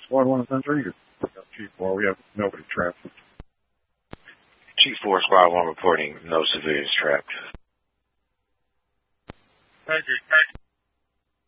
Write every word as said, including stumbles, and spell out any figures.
Squad one Century. Chief four, we have nobody trapped. Chief four, Squad one reporting no civilians trapped. Thank you.